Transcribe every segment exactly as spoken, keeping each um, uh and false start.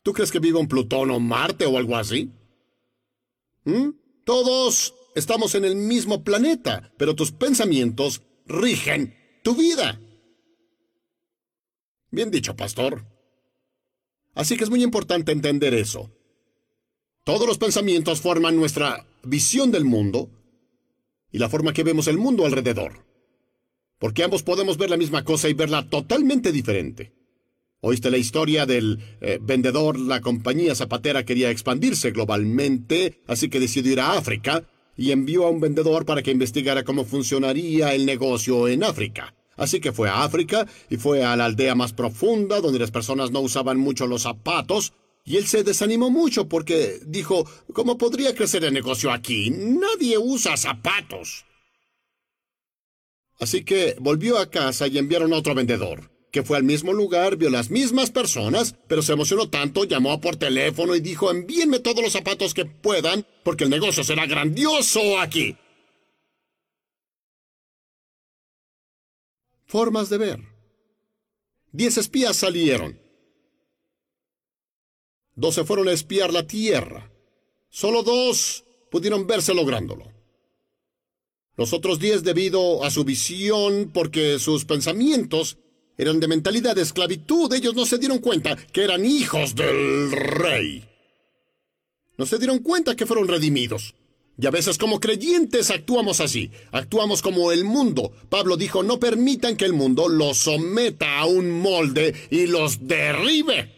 ¿Tú crees que vive en Plutón o Marte o algo así? ¿Mm? Todos estamos en el mismo planeta, pero tus pensamientos rigen tu vida. Bien dicho, pastor. Así que es muy importante entender eso. Todos los pensamientos forman nuestra visión del mundo y la forma que vemos el mundo alrededor. Porque ambos podemos ver la misma cosa y verla totalmente diferente. ¿Oíste la historia del eh, vendedor? La compañía zapatera quería expandirse globalmente, así que decidió ir a África y envió a un vendedor para que investigara cómo funcionaría el negocio en África. Así que fue a África y fue a la aldea más profunda, donde las personas no usaban mucho los zapatos, y él se desanimó mucho porque dijo, ¿cómo podría crecer el negocio aquí? Nadie usa zapatos. Así que volvió a casa y enviaron a otro vendedor, que fue al mismo lugar, vio las mismas personas, pero se emocionó tanto, llamó por teléfono y dijo, envíenme todos los zapatos que puedan, porque el negocio será grandioso aquí. Formas de ver. Diez espías salieron. Doce fueron a espiar la tierra. Solo dos pudieron verse lográndolo. Los otros diez, debido a su visión, porque sus pensamientos eran de mentalidad de esclavitud, ellos no se dieron cuenta que eran hijos del rey. No se dieron cuenta que fueron redimidos. Y a veces como creyentes actuamos así. Actuamos como el mundo. Pablo dijo, no permitan que el mundo los someta a un molde y los derribe.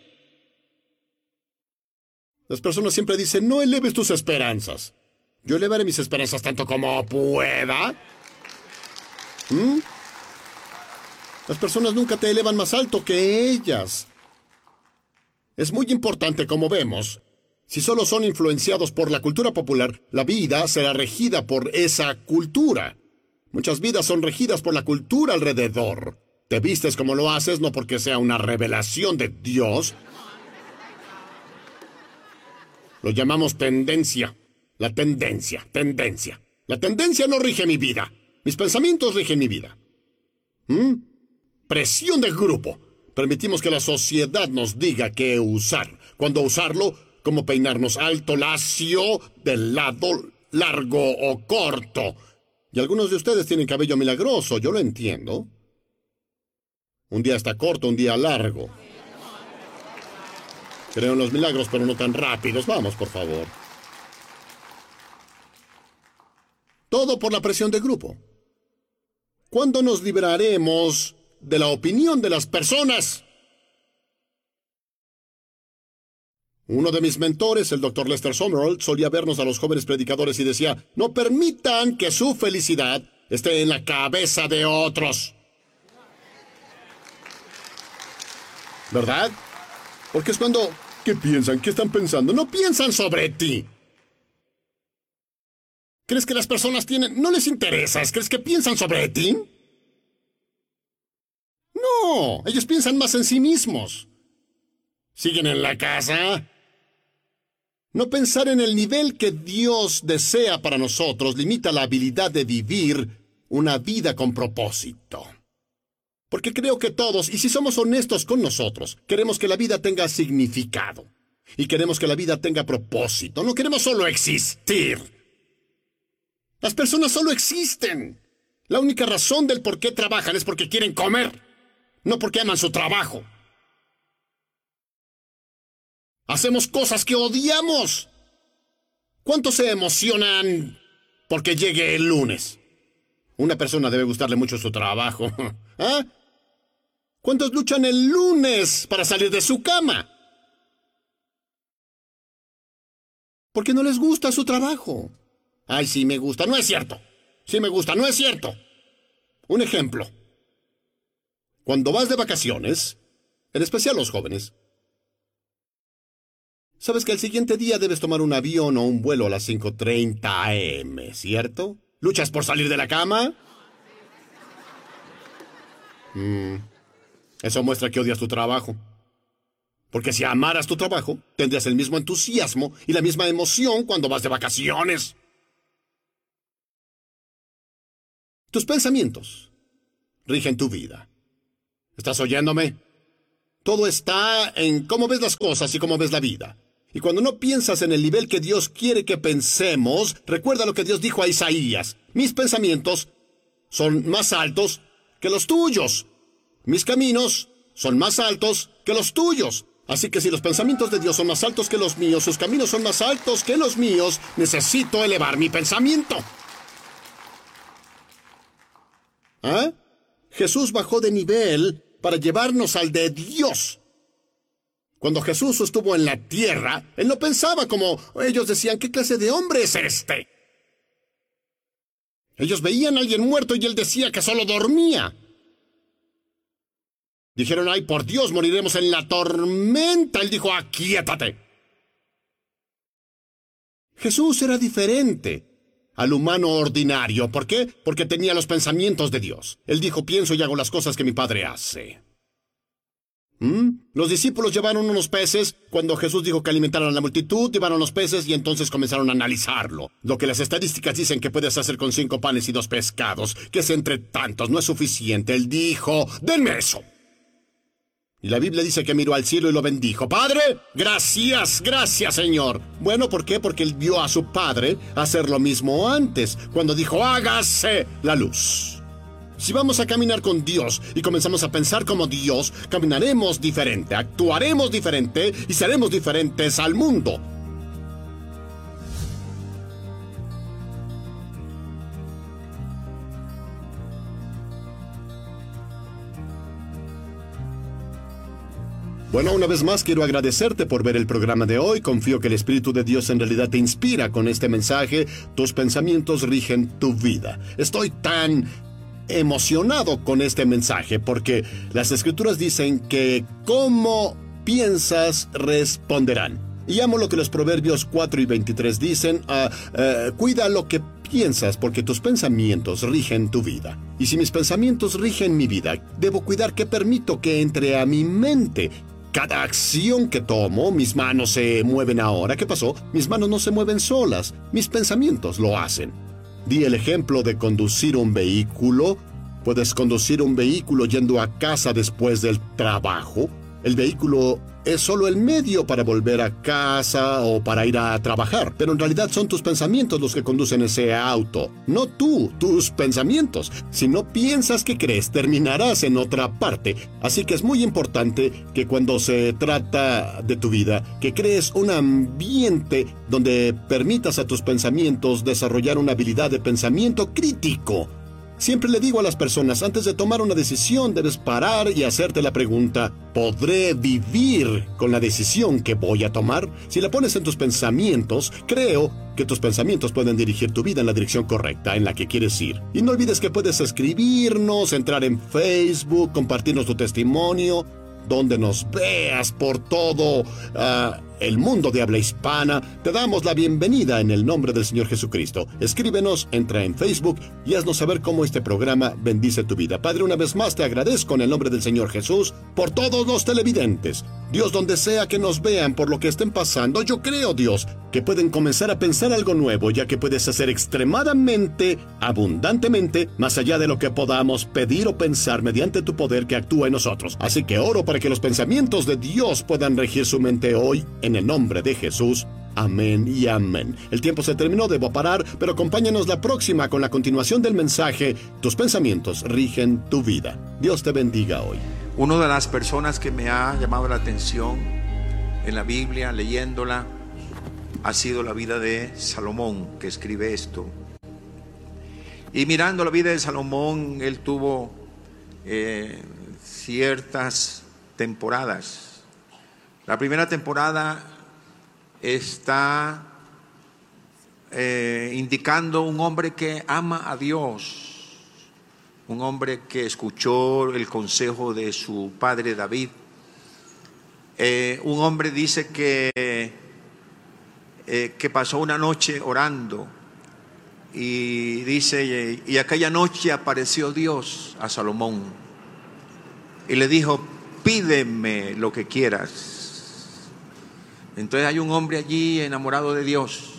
Las personas siempre dicen, no eleves tus esperanzas. Yo elevaré mis esperanzas tanto como pueda. ¿Mm? Las personas nunca te elevan más alto que ellas. Es muy importante, como vemos. Si solo son influenciados por la cultura popular, la vida será regida por esa cultura. Muchas vidas son regidas por la cultura alrededor. Te vistes como lo haces, no porque sea una revelación de Dios. Lo llamamos tendencia. La tendencia, tendencia. La tendencia no rige mi vida. Mis pensamientos rigen mi vida. ¿Mm? Presión de grupo. Permitimos que la sociedad nos diga qué usar. Cuándo usarlo, cómo peinarnos alto, lacio, de lado, largo o corto. Y algunos de ustedes tienen cabello milagroso, yo lo entiendo. Un día está corto, un día largo. Creo en los milagros, pero no tan rápidos. Vamos, por favor. Todo por la presión de grupo. ¿Cuándo nos libraremos de la opinión de las personas? Uno de mis mentores, el doctor Lester Sumrall, solía vernos a los jóvenes predicadores y decía, no permitan que su felicidad esté en la cabeza de otros. ¿Verdad? Porque es cuando... ¿Qué piensan? ¿Qué están pensando? No piensan sobre ti. ¿Crees que las personas tienen... no les interesas? ¿Crees que piensan sobre ti? No, ellos piensan más en sí mismos. ¿Siguen en la casa? No pensar en el nivel que Dios desea para nosotros limita la habilidad de vivir una vida con propósito. Porque creo que todos, y si somos honestos con nosotros, queremos que la vida tenga significado. Y queremos que la vida tenga propósito. No queremos solo existir. Las personas solo existen. La única razón del por qué trabajan es porque quieren comer, no porque aman su trabajo. Hacemos cosas que odiamos. ¿Cuántos se emocionan porque llegue el lunes? Una persona debe gustarle mucho su trabajo. ¿Ah? ¿Cuántos luchan el lunes para salir de su cama? Porque no les gusta su trabajo. Ay, sí me gusta. No es cierto. Sí me gusta. No es cierto. Un ejemplo. Cuando vas de vacaciones, en especial los jóvenes, sabes que el siguiente día debes tomar un avión o un vuelo a las cinco treinta a eme, ¿cierto? ¿Luchas por salir de la cama? Mm, eso muestra que odias tu trabajo. Porque si amaras tu trabajo, tendrías el mismo entusiasmo y la misma emoción cuando vas de vacaciones. Tus pensamientos rigen tu vida. ¿Estás oyéndome? Todo está en cómo ves las cosas y cómo ves la vida. Y cuando no piensas en el nivel que Dios quiere que pensemos, recuerda lo que Dios dijo a Isaías. Mis pensamientos son más altos que los tuyos. Mis caminos son más altos que los tuyos. Así que si los pensamientos de Dios son más altos que los míos, sus caminos son más altos que los míos, necesito elevar mi pensamiento. ¿Ah? Jesús bajó de nivel para llevarnos al de Dios. Cuando Jesús estuvo en la tierra, Él no pensaba como ellos decían, ¿qué clase de hombre es este? Ellos veían a alguien muerto y Él decía que solo dormía. Dijeron, ay, por Dios, moriremos en la tormenta. Él dijo, aquíétate. Jesús era diferente al humano ordinario. ¿Por qué? Porque tenía los pensamientos de Dios. Él dijo, pienso y hago las cosas que mi Padre hace. ¿Mm? Los discípulos llevaron unos peces. Cuando Jesús dijo que alimentaran a la multitud, llevaron los peces y entonces comenzaron a analizarlo. Lo que las estadísticas dicen que puedes hacer con cinco panes y dos pescados, que es entre tantos, no es suficiente. Él dijo, denme eso. Y la Biblia dice que miró al cielo y lo bendijo. Padre, gracias, gracias, Señor. Bueno, ¿por qué? Porque él vio a su Padre hacer lo mismo antes, cuando dijo, hágase la luz. Si vamos a caminar con Dios y comenzamos a pensar como Dios, caminaremos diferente, actuaremos diferente y seremos diferentes al mundo. Bueno, una vez más quiero agradecerte por ver el programa de hoy. Confío que el Espíritu de Dios en realidad te inspira con este mensaje. Tus pensamientos rigen tu vida. Estoy tan emocionado con este mensaje porque las Escrituras dicen que como piensas responderán. Y amo lo que los Proverbios cuatro y veintitrés dicen, uh, uh, cuida lo que piensas porque tus pensamientos rigen tu vida. Y si mis pensamientos rigen mi vida, debo cuidar qué permito que entre a mi mente. Cada acción que tomo, mis manos se mueven ahora. ¿Qué pasó? Mis manos no se mueven solas, mis pensamientos lo hacen. Di el ejemplo de conducir un vehículo. Puedes conducir un vehículo yendo a casa después del trabajo. El vehículo es solo el medio para volver a casa o para ir a trabajar, pero en realidad son tus pensamientos los que conducen ese auto, no tú, tus pensamientos. Si no piensas que crees, terminarás en otra parte. Así que es muy importante que cuando se trata de tu vida, que crees un ambiente donde permitas a tus pensamientos desarrollar una habilidad de pensamiento crítico. Siempre le digo a las personas, antes de tomar una decisión, debes parar y hacerte la pregunta, ¿podré vivir con la decisión que voy a tomar? Si la pones en tus pensamientos, creo que tus pensamientos pueden dirigir tu vida en la dirección correcta, en la que quieres ir. Y no olvides que puedes escribirnos, entrar en Facebook, compartirnos tu testimonio, donde nos veas por todo uh, el mundo de habla hispana. Te damos la bienvenida en el nombre del Señor Jesucristo. Escríbenos, entra en Facebook y haznos saber cómo este programa bendice tu vida. Padre, una vez más te agradezco en el nombre del Señor Jesús por todos los televidentes. Dios, donde sea que nos vean por lo que estén pasando, yo creo, Dios, que pueden comenzar a pensar algo nuevo, ya que puedes hacer extremadamente, abundantemente, más allá de lo que podamos pedir o pensar mediante tu poder que actúa en nosotros. Así que oro para que los pensamientos de Dios puedan regir su mente hoy, en el nombre de Jesús. Amén y amén. El tiempo se terminó, debo parar, pero acompáñanos la próxima con la continuación del mensaje. Tus pensamientos rigen tu vida. Dios te bendiga hoy. Una de las personas que me ha llamado la atención en la Biblia, leyéndola, ha sido la vida de Salomón, que escribe esto. Y mirando la vida de Salomón, él tuvo eh, ciertas temporadas. La primera temporada está eh, indicando un hombre que ama a Dios, un hombre que escuchó el consejo de su padre David. Eh, un hombre dice que, eh, que pasó una noche orando y dice, y aquella noche apareció Dios a Salomón y le dijo, pídeme lo que quieras. Entonces hay un hombre allí enamorado de Dios.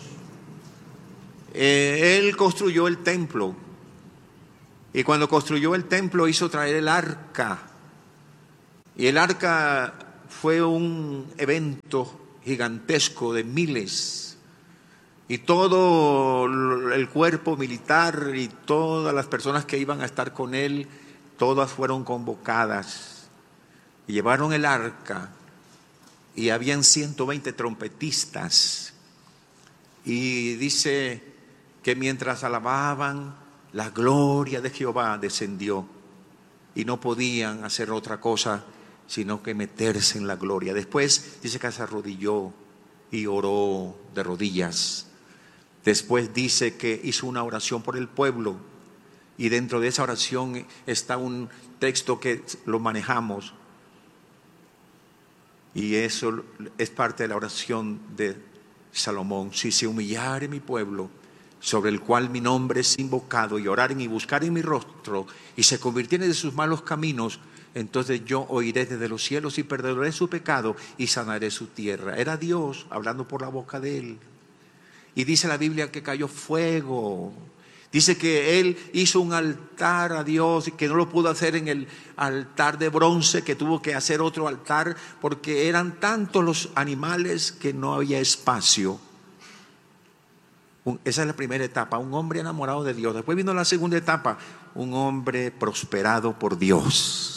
Eh, él construyó el templo. Y cuando construyó el templo hizo traer el arca. Y el arca fue un evento gigantesco de miles. Y todo el cuerpo militar y todas las personas que iban a estar con él, todas fueron convocadas. Y llevaron el arca. Y habían ciento veinte trompetistas. Y dice que mientras alababan, la gloria de Jehová descendió. Y no podían hacer otra cosa sino que meterse en la gloria. Después dice que se arrodilló y oró de rodillas. Después dice que hizo una oración por el pueblo. Y dentro de esa oración está un texto que lo manejamos. Y eso es parte de la oración de Salomón. Si se humillare mi pueblo, sobre el cual mi nombre es invocado, y oraren y buscaren mi rostro, y se convirtieren de sus malos caminos, entonces yo oiré desde los cielos y perdonaré su pecado y sanaré su tierra. Era Dios hablando por la boca de él. Y dice la Biblia que cayó fuego. Dice que él hizo un altar a Dios y que no lo pudo hacer en el altar de bronce, que tuvo que hacer otro altar porque eran tantos los animales que no había espacio. Esa es la primera etapa, un hombre enamorado de Dios. Después vino la segunda etapa, un hombre prosperado por Dios.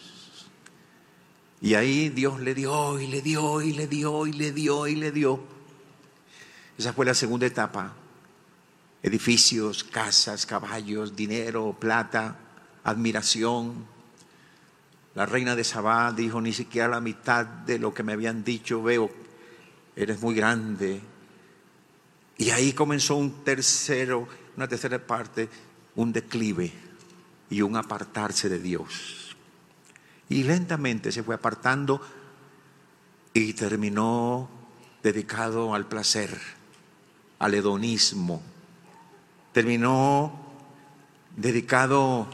Y ahí Dios le dio y le dio y le dio y le dio y le dio. Esa fue la segunda etapa. Edificios, casas, caballos, dinero, plata, admiración. La reina de Sabá dijo: ni siquiera la mitad de lo que me habían dicho veo, eres muy grande. Y ahí comenzó un tercero, una tercera parte, un declive y un apartarse de Dios. Y lentamente se fue apartando y terminó dedicado al placer, al hedonismo. Terminó dedicado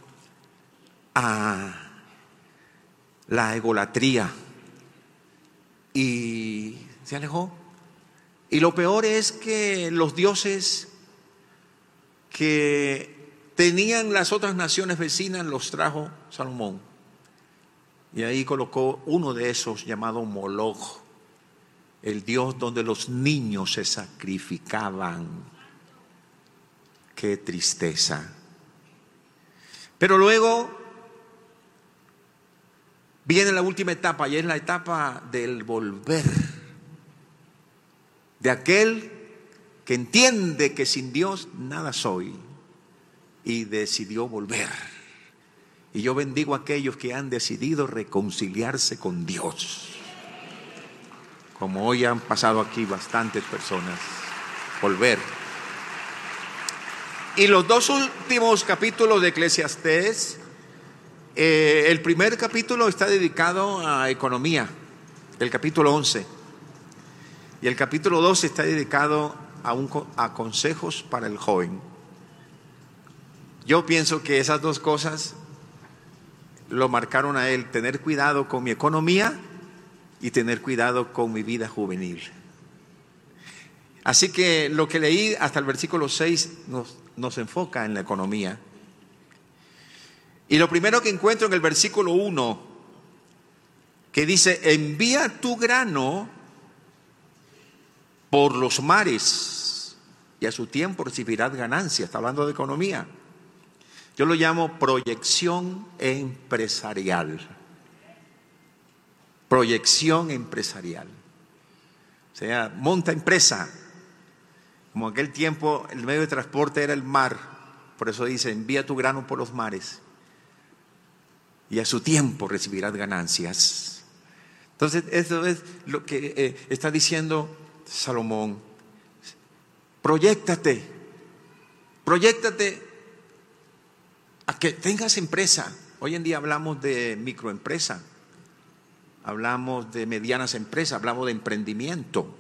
a la egolatría y se alejó. Y lo peor es que los dioses que tenían las otras naciones vecinas los trajo Salomón. Y ahí colocó uno de esos llamado Moloch, el dios donde los niños se sacrificaban. Qué tristeza. Pero luego viene la última etapa, y es la etapa del volver. De aquel que entiende que sin Dios nada soy y decidió volver. Y yo bendigo a aquellos que han decidido reconciliarse con Dios. Como hoy han pasado aquí bastantes personas. Volver. Y los dos últimos capítulos de Eclesiastés, eh, el primer capítulo está dedicado a economía, el capítulo once. Y el capítulo doce está dedicado a, un, a consejos para el joven. Yo pienso que esas dos cosas lo marcaron a él: tener cuidado con mi economía y tener cuidado con mi vida juvenil. Así que lo que leí hasta el versículo seis nos, nos enfoca en la economía. Y lo primero que encuentro en el versículo uno, que dice: envía tu grano por los mares y a su tiempo recibirás ganancia. Está hablando de economía. Yo lo llamo proyección empresarial. Proyección empresarial. O sea, monta empresa. Como en aquel tiempo el medio de transporte era el mar. Por eso dice: envía tu grano por los mares y a su tiempo recibirás ganancias. Entonces eso es lo que eh, está diciendo Salomón. Proyéctate, proyéctate a que tengas empresa. Hoy en día hablamos de microempresa, hablamos de medianas empresas, hablamos de emprendimiento.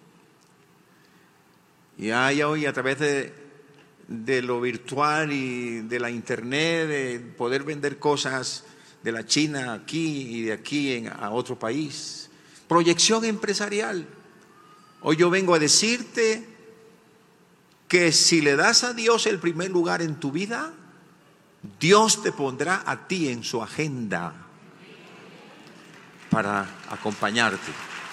Y hay hoy, a través de, de lo virtual y de la internet, de poder vender cosas de la China aquí y de aquí en, a otro país. Proyección empresarial. Hoy yo vengo a decirte que si le das a Dios el primer lugar en tu vida, Dios te pondrá a ti en su agenda. para acompañarte.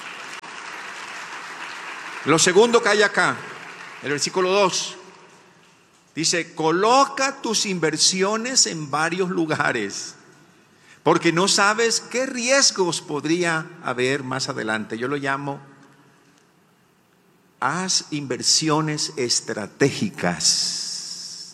Lo segundo que hay acá, el versículo dos, dice: coloca tus inversiones en varios lugares, porque no sabes qué riesgos podría haber más adelante. Yo lo llamo: haz inversiones estratégicas.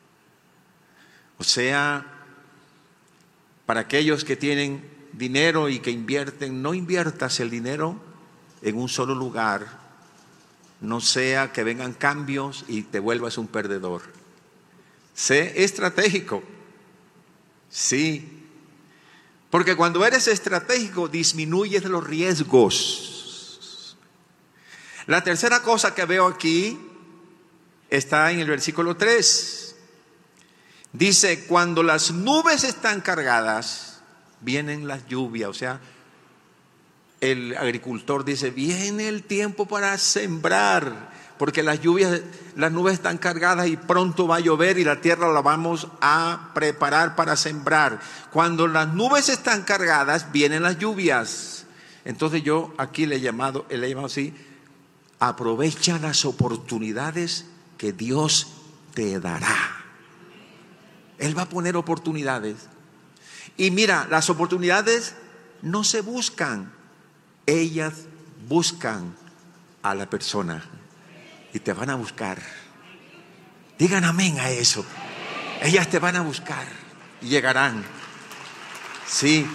O sea, para aquellos que tienen dinero y que invierten, no inviertas el dinero en un solo lugar. No sea que vengan cambios y te vuelvas un perdedor. Sé estratégico. Sí. Porque cuando eres estratégico disminuyes los riesgos. La tercera cosa que veo aquí está en el versículo tres. Dice: cuando las nubes están cargadas, vienen las lluvias. O sea, el agricultor dice: viene el tiempo para sembrar, porque las lluvias, las nubes están cargadas y pronto va a llover y la tierra la vamos a preparar para sembrar. Cuando las nubes están cargadas, vienen las lluvias. Entonces yo aquí le he llamado, le he llamado así: aprovecha las oportunidades que Dios te dará. Él va a poner oportunidades. Y mira, las oportunidades no se buscan, ellas buscan a la persona y te van a buscar. Digan amén a eso. Ellas te van a buscar y llegarán. Sí.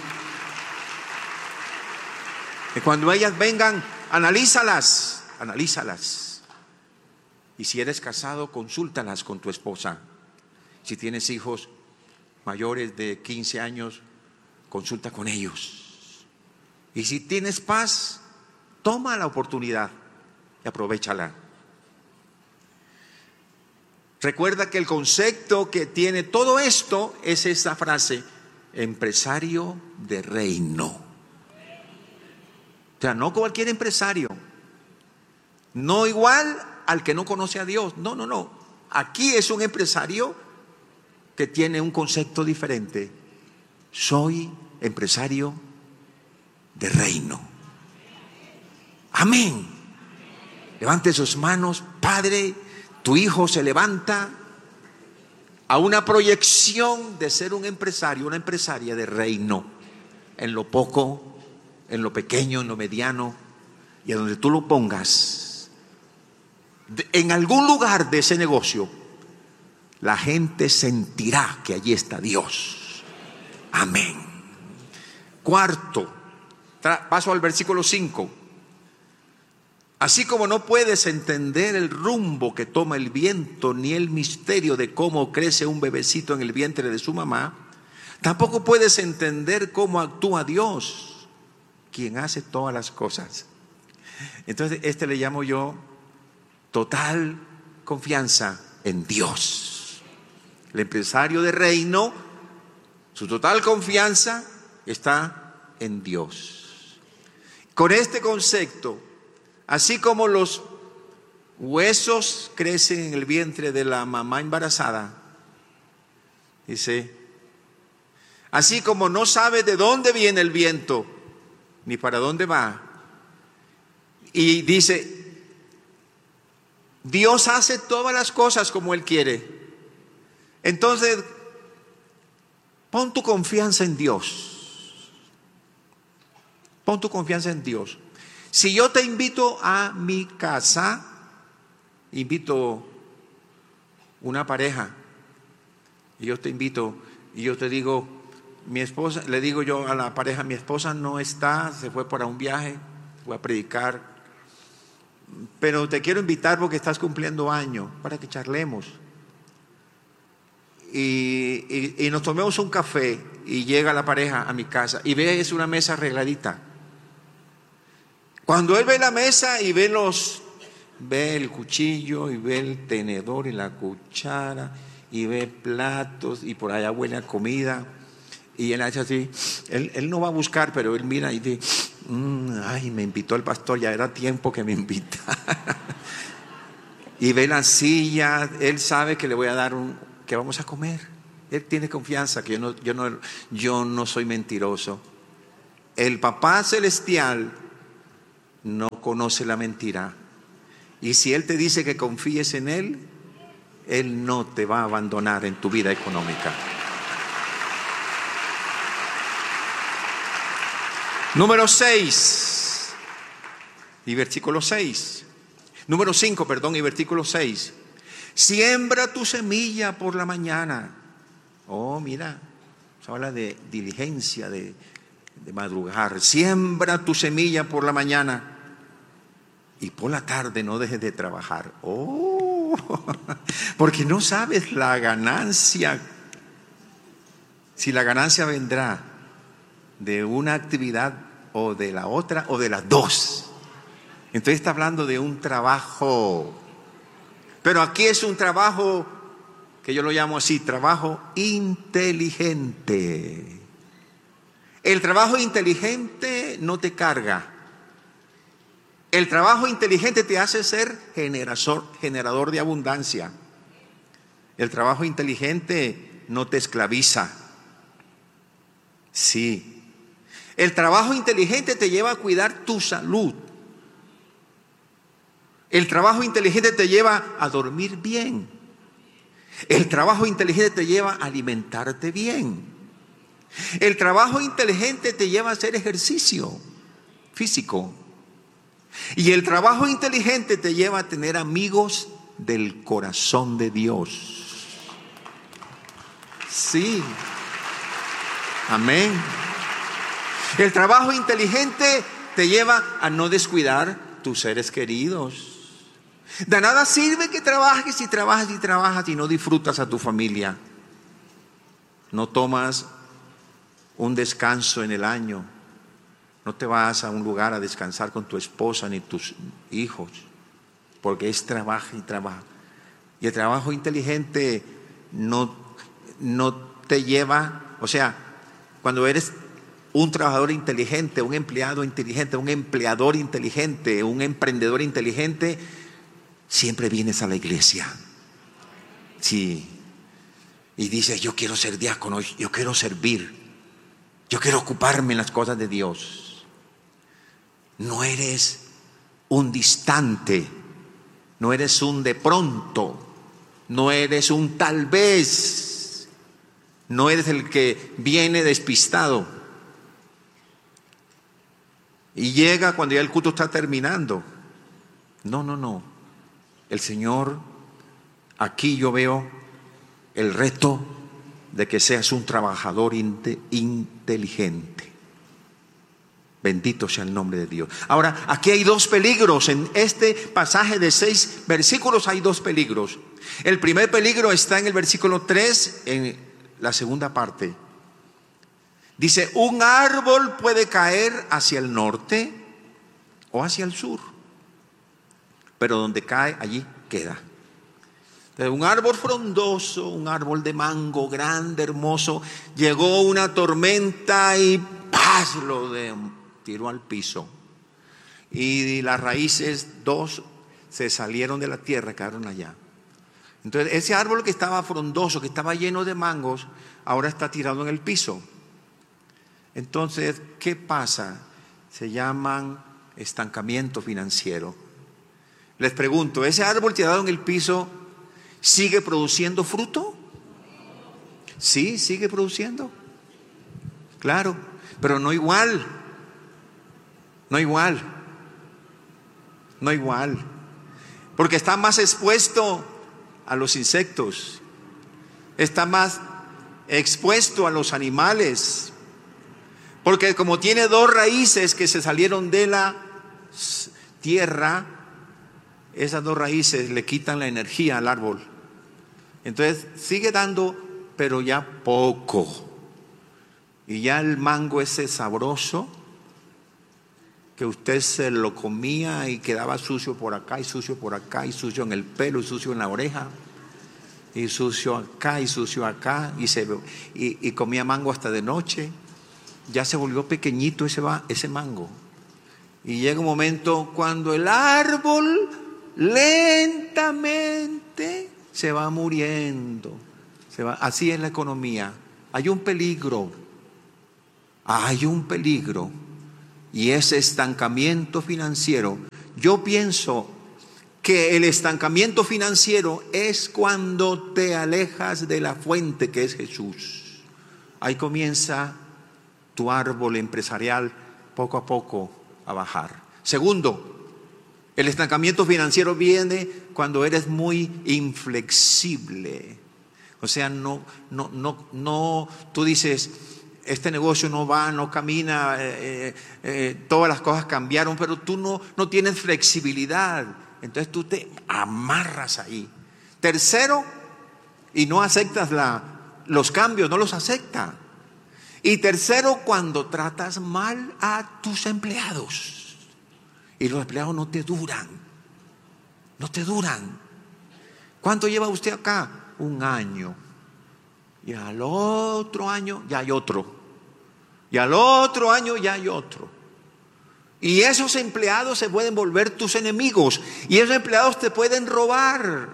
Y cuando ellas vengan, analízalas, analízalas. Y si eres casado, consúltalas con tu esposa. Si tienes hijos mayores de quince años, consulta con ellos. Y si tienes paz, toma la oportunidad y aprovéchala. Recuerda que el concepto que tiene todo esto es esa frase: empresario de reino. O sea, no cualquier empresario, no igual al que no conoce a Dios. No, no, no. Aquí es un empresario que tiene un concepto diferente. Soy empresario de reino. Amén. Levante sus manos. Padre, tu hijo se levanta a una proyección de ser un empresario, una empresaria de reino, en lo poco, en lo pequeño, en lo mediano, y a donde tú lo pongas, en algún lugar de ese negocio, la gente sentirá que allí está Dios. Amén. Cuarto, paso al versículo cinco. Así como no puedes entender el rumbo que toma el viento, ni el misterio de cómo crece un bebecito en el vientre de su mamá, tampoco puedes entender cómo actúa Dios, quien hace todas las cosas. Entonces, este le llamo yo total confianza en Dios. El empresario de reino, su total confianza está en Dios. Con este concepto, así como los huesos crecen en el vientre de la mamá embarazada, dice, así como no sabe de dónde viene el viento, ni para dónde va, y dice, Dios hace todas las cosas como Él quiere. Entonces, pon tu confianza en Dios. Pon tu confianza en Dios. Si yo te invito a mi casa, invito una pareja, y yo te invito, y yo te digo, mi esposa, le digo yo a la pareja, mi esposa no está, se fue para un viaje, fue a predicar, pero te quiero invitar porque estás cumpliendo años, para que charlemos. Y, y, y nos tomemos un café, y llega la pareja a mi casa, y ve, es una mesa arregladita. Cuando él ve la mesa y ve los, ve el cuchillo y ve el tenedor y la cuchara y ve platos y por allá huele a comida y él hace así, él, él no va a buscar, pero él mira y dice, mmm, ay, me invitó el pastor, ya era tiempo que me invitara. Y ve la silla, él sabe que le voy a dar un, que vamos a comer. Él tiene confianza que yo no, yo no, yo no soy mentiroso. el Papá Celestial no conoce la mentira. Y si Él te dice que confíes en Él, Él no te va a abandonar en tu vida económica. Número seis y versículo seis. Número cinco, perdón, y versículo seis. Siembra tu semilla por la mañana. Oh, mira, se habla de diligencia, de, de madrugar. Siembra tu semilla por la mañana y por la tarde no dejes de trabajar. Oh, porque no sabes la ganancia. Si la ganancia vendrá de una actividad o de la otra o de las dos. Entonces está hablando de un trabajo. Pero aquí es un trabajo que yo lo llamo así, trabajo inteligente. El trabajo inteligente no te carga. El trabajo inteligente te hace ser generador, generador de abundancia. El trabajo inteligente no te esclaviza. Sí. El trabajo inteligente te lleva a cuidar tu salud. El trabajo inteligente te lleva a dormir bien. El trabajo inteligente te lleva a alimentarte bien. El trabajo inteligente te lleva a hacer ejercicio físico. Y el trabajo inteligente te lleva a tener amigos del corazón de Dios. Sí. Amén. El trabajo inteligente te lleva a no descuidar tus seres queridos. De nada sirve que trabajes y trabajas y trabajas y no disfrutas a tu familia. No tomas un descanso en el año. No te vas a un lugar a descansar con tu esposa ni tus hijos. Porque es trabajo y trabajo. Y el trabajo inteligente no, no te lleva, o sea, cuando eres un trabajador inteligente, un empleado inteligente, un empleador inteligente, un emprendedor inteligente, siempre vienes a la iglesia. Sí. Y dices, yo quiero ser diácono, yo quiero servir, yo quiero ocuparme en las cosas de Dios. No eres un distante, no eres un de pronto, no eres un tal vez, no eres el que viene despistado y llega cuando ya el culto está terminando. No, no, no. El Señor, aquí yo veo el reto de que seas un trabajador inte- inteligente. Bendito sea el nombre de Dios. Ahora, aquí hay dos peligros. En este pasaje de seis versículos hay dos peligros. El primer peligro está en el versículo tres, en la segunda parte. Dice, un árbol puede caer hacia el norte o hacia el sur, pero donde cae, allí queda. Entonces, un árbol frondoso, un árbol de mango grande, hermoso, llegó una tormenta y ¡paz! Lo de, tiró al piso. Y las raíces, dos, se salieron de la tierra, quedaron allá. Entonces, ese árbol que estaba frondoso, que estaba lleno de mangos, ahora está tirado en el piso. Entonces, ¿qué pasa? Se llaman estancamiento financiero. Les pregunto, ¿ese árbol tirado en el piso sigue produciendo fruto? Sí, sigue produciendo. Claro, pero no igual. No igual. No igual. Porque está más expuesto a los insectos. Está más expuesto a los animales. Porque como tiene dos raíces que se salieron de la tierra, esas dos raíces le quitan la energía al árbol. Entonces sigue dando, pero ya poco. Y ya el mango ese sabroso, que usted se lo comía y quedaba sucio por acá y sucio por acá y sucio en el pelo y sucio en la oreja y sucio acá y sucio acá y, se, y, y comía mango hasta de noche. Ya se volvió pequeñito ese, ese mango. Y llega un momento cuando el árbol lentamente se va muriendo. Se va. Así es la economía. Hay un peligro. Hay un peligro Y ese estancamiento financiero, yo pienso que el estancamiento financiero es cuando te alejas de la fuente que es Jesús. Ahí comienza tu árbol empresarial poco a poco a bajar. Segundo, el estancamiento financiero viene cuando eres muy inflexible. O sea, no, no, no, no, tú dices, este negocio no va, no camina, eh, eh, todas las cosas cambiaron, pero tú no, no tienes flexibilidad. Entonces tú te amarras ahí. Tercero, y no aceptas la, los cambios, no los aceptas. Y tercero, cuando tratas mal a tus empleados. Y los empleados no te duran. No te duran. ¿Cuánto lleva usted acá? Un año. Y al otro año ya hay otro. Y al otro año ya hay otro. Y esos empleados se pueden volver tus enemigos. Y esos empleados te pueden robar.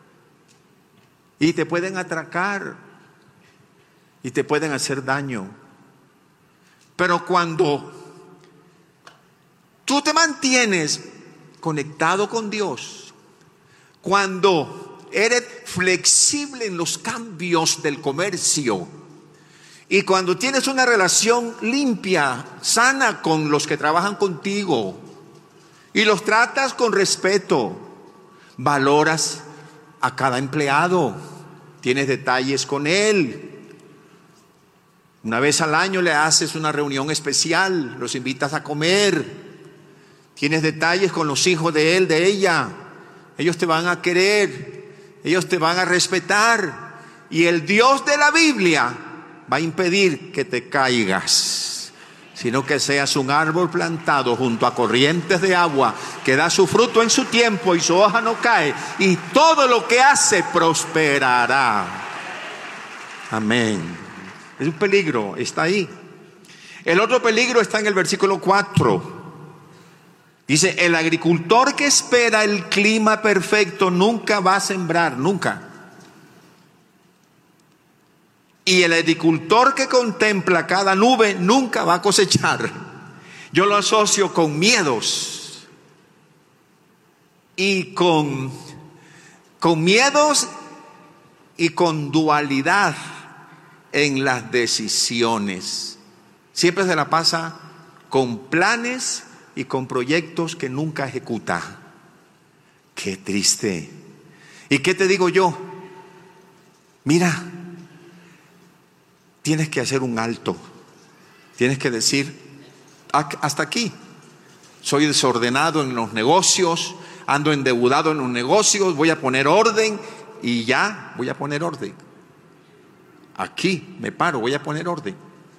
Y te pueden atracar. Y te pueden hacer daño. Pero cuando tú te mantienes conectado con Dios, cuando eres flexible en los cambios del comercio, y cuando tienes una relación limpia, sana con los que trabajan contigo, y los tratas con respeto, valoras a cada empleado, tienes detalles con él. Una vez al año le haces una reunión especial, los invitas a comer, tienes detalles con los hijos de él, de ella. Ellos te van a querer, ellos te van a respetar, y el Dios de la Biblia va a impedir que te caigas, sino que seas un árbol plantado junto a corrientes de agua, que da su fruto en su tiempo y su hoja no cae, y todo lo que hace prosperará. Amén. Es un peligro, está ahí. El otro peligro está en el versículo cuatro. Dice, el agricultor que espera el clima perfecto nunca va a sembrar, nunca. Y el agricultor que contempla cada nube nunca va a cosechar. Yo lo asocio con miedos. Y con, con miedos y con dualidad en las decisiones. Siempre se la pasa con planes y con proyectos que nunca ejecuta. Qué triste. ¿Y qué te digo yo? Mira, tienes que hacer un alto. Tienes que decir, hasta aquí. Soy desordenado en los negocios, ando endeudado en los negocios, voy a poner orden y ya voy a poner orden. Aquí me paro, voy a poner orden.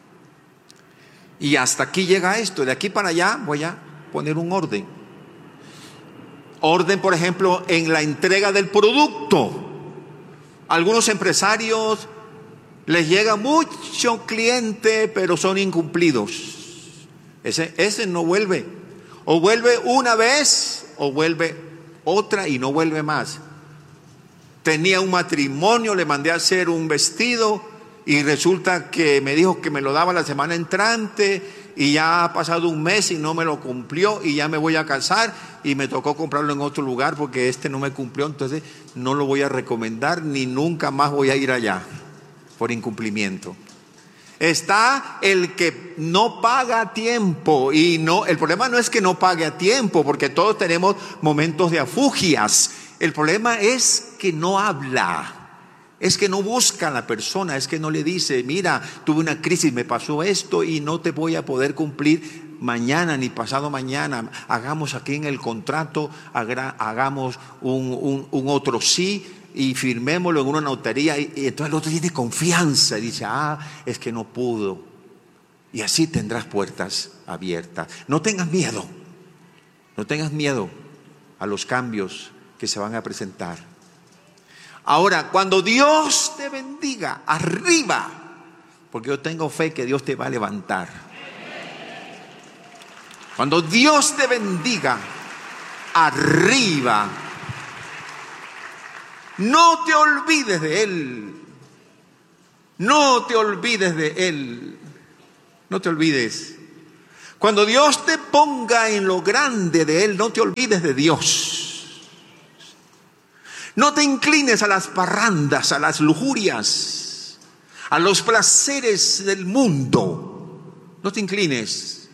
Y hasta aquí llega esto, de aquí para allá voy a poner un orden. Orden, por ejemplo, en la entrega del producto. Algunos empresarios les llega mucho cliente, pero son incumplidos. Ese, ese no vuelve. O vuelve una vez, o vuelve otra y no vuelve más. Tenía un matrimonio, le mandé a hacer un vestido y resulta que me dijo que me lo daba la semana entrante y ya ha pasado un mes y no me lo cumplió y ya me voy a casar y me tocó comprarlo en otro lugar porque este no me cumplió, entonces no lo voy a recomendar ni nunca más voy a ir allá por incumplimiento. Está el que no paga a tiempo y no, el problema no es que no pague a tiempo porque todos tenemos momentos de afugias. El problema es que no habla, es que no busca a la persona, es que no le dice, mira, tuve una crisis, me pasó esto y no te voy a poder cumplir mañana ni pasado mañana. Hagamos aquí en el contrato, hagamos un, un, un otro sí y firmémoslo en una notaría. Y, y entonces el otro tiene confianza y dice, ah, es que no pudo. Y así tendrás puertas abiertas. No tengas miedo, no tengas miedo a los cambios que se van a presentar. Ahora, cuando Dios te bendiga, arriba, porque yo tengo fe que Dios te va a levantar. Cuando Dios te bendiga, arriba, no te olvides de Él. No te olvides de Él. No te olvides. Cuando Dios te ponga en lo grande de Él, no te olvides de Dios. No te inclines a las parrandas, a las lujurias, a los placeres del mundo. No te inclines.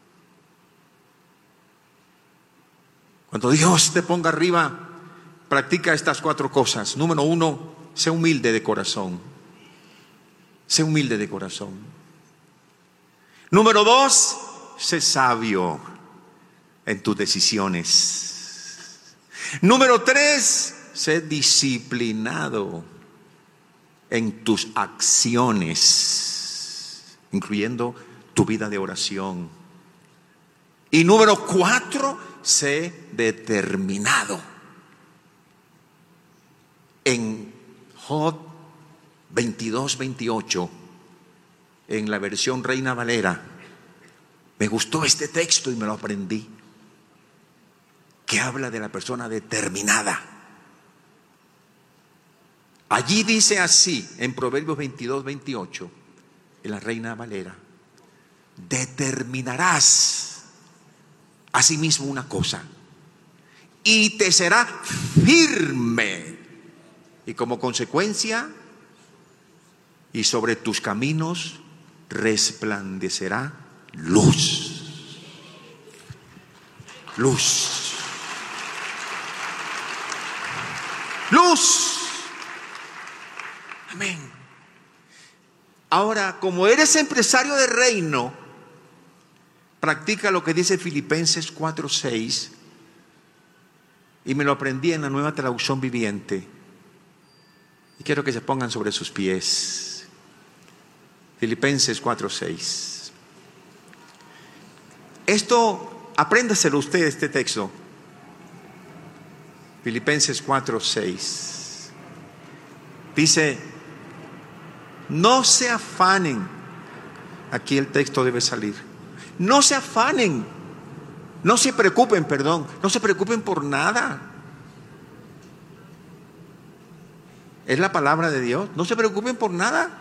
Cuando Dios te ponga arriba, practica estas cuatro cosas. Número uno, sé humilde de corazón. Sé humilde de corazón. Número dos, sé sabio en tus decisiones. Número tres, sé disciplinado en tus acciones, incluyendo tu vida de oración. Y número cuatro, sé determinado. En Job veintidós, veintiocho, en la versión Reina Valera, me gustó este texto y me lo aprendí, que habla de la persona determinada. Allí dice así, en Proverbios veintidós, veintiocho, en la Reina Valera: determinarás asimismo una cosa, y te será firme, y como consecuencia, y sobre tus caminos resplandecerá luz. Luz. Luz. Amén. Ahora, como eres empresario de reino, practica lo que dice Filipenses cuatro, seis, y me lo aprendí en la Nueva Traducción Viviente, y quiero que se pongan sobre sus pies. Filipenses cuatro, seis. Esto, apréndaselo usted, este texto. Filipenses cuatro, seis. Dice: no se afanen. Aquí el texto debe salir. No se afanen. No se preocupen, perdón. No se preocupen por nada. Es la palabra de Dios. No se preocupen por nada.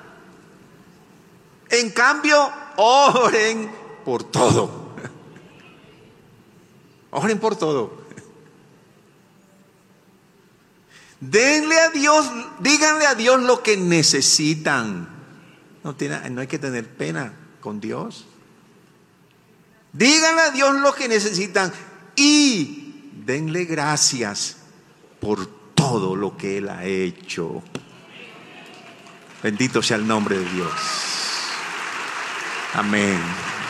En cambio, oren por todo. Oren por todo. Denle a Dios, díganle a Dios lo que necesitan. No tiene, no hay que tener pena con Dios. Díganle a Dios lo que necesitan y denle gracias por todo lo que Él ha hecho. Bendito sea el nombre de Dios. Amén.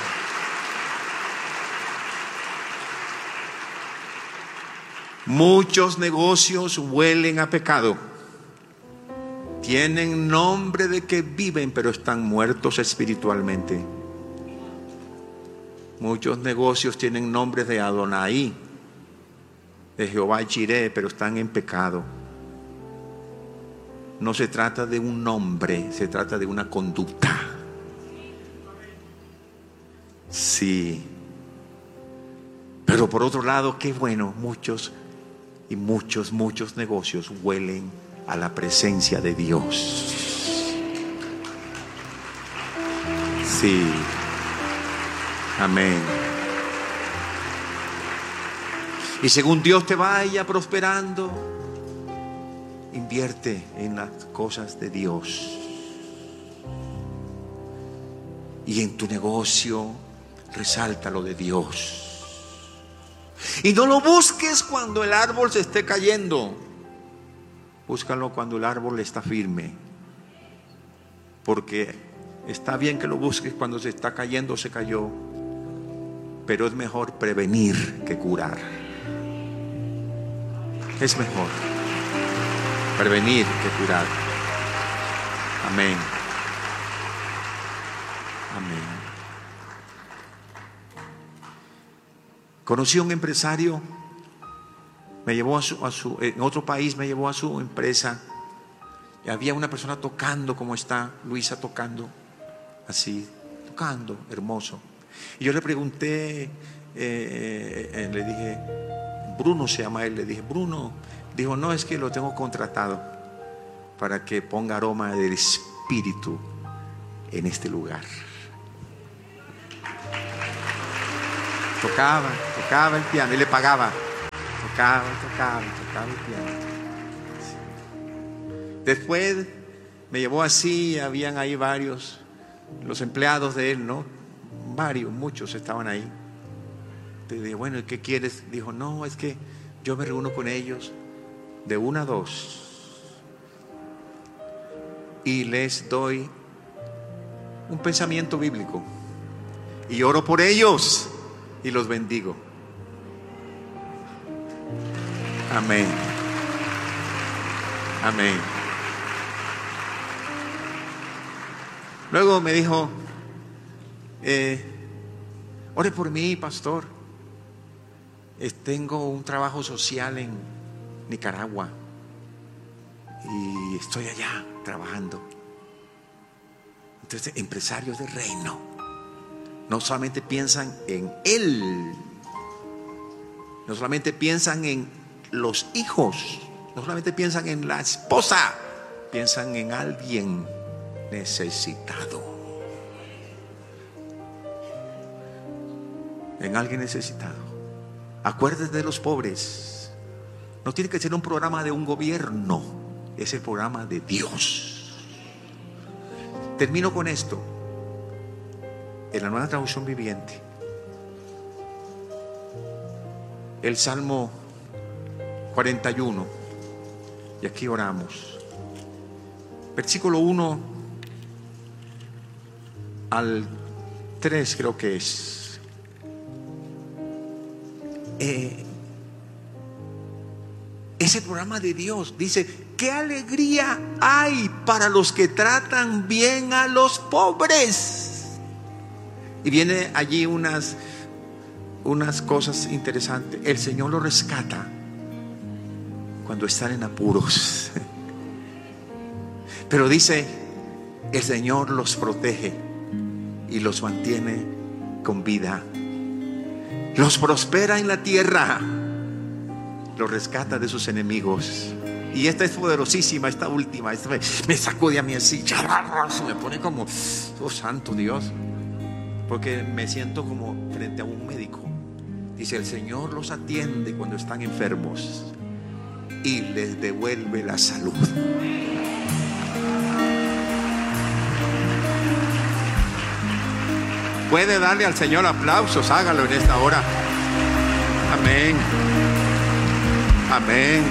Muchos negocios huelen a pecado. Tienen nombre de que viven, pero están muertos espiritualmente. Muchos negocios tienen nombres de Adonai, de Jehová Jireh, pero están en pecado. No se trata de un nombre, se trata de una conducta. Sí. Pero por otro lado, qué bueno, muchos y muchos, muchos negocios huelen a la presencia de Dios. Sí. Amén. Y según Dios te vaya prosperando, invierte en las cosas de Dios. Y en tu negocio resalta lo de Dios. Y no lo busques cuando el árbol se esté cayendo. Búscalo cuando el árbol está firme. Porque está bien que lo busques cuando se está cayendo o se cayó, pero es mejor prevenir que curar. Es mejor prevenir que curar. Amén. Amén. Conocí a un empresario, me llevó a su, a su, en otro país me llevó a su empresa, y había una persona tocando como está Luisa tocando, así, tocando, hermoso. Y yo le pregunté, eh, eh, le dije, Bruno se llama él, le dije, Bruno, dijo, no, es que lo tengo contratado para que ponga aroma del Espíritu en este lugar. Tocaba, tocaba el piano y le pagaba. Tocaba, tocaba, tocaba el piano. Después me llevó así, habían ahí varios, los empleados de él, ¿no? Varios, muchos estaban ahí. Te dije, bueno, ¿qué quieres? Dijo, no, es que yo me reúno con ellos de una a dos y les doy un pensamiento bíblico y oro por ellos y los bendigo. Amén. Amén. Luego me dijo, eh, ore por mí, pastor. Eh, tengo un trabajo social en Nicaragua y estoy allá trabajando. Entonces, empresarios del reino no solamente piensan en él, no solamente piensan en los hijos, no solamente piensan en la esposa, piensan en alguien necesitado. En alguien necesitado. Acuérdate de los pobres. No tiene que ser un programa de un gobierno, es el programa de Dios. Termino con esto. En la Nueva Traducción Viviente, el Salmo cuarenta y uno, y aquí oramos. Versículo uno al tres creo que es. Eh, ese programa de Dios dice: qué alegría hay para los que tratan bien a los pobres. Y viene allí unas, unas cosas interesantes. El Señor los rescata cuando están en apuros. Pero dice, el Señor los protege y los mantiene con vida. Los prospera en la tierra, los rescata de sus enemigos. Y esta es poderosísima, esta última. Esta me, me sacude a mí así, se me pone como, oh santo Dios, porque me siento como frente a un médico. Dice, el Señor los atiende cuando están enfermos y les devuelve la salud. Puede darle al Señor aplausos, hágalo en esta hora. Amén. Amén.